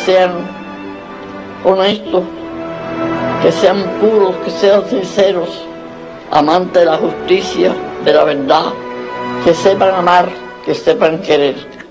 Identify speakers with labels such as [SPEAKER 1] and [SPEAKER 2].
[SPEAKER 1] sean honestos, que sean puros, que sean sinceros, amantes de la justicia, de la verdad, que sepan amar, que sepan querer.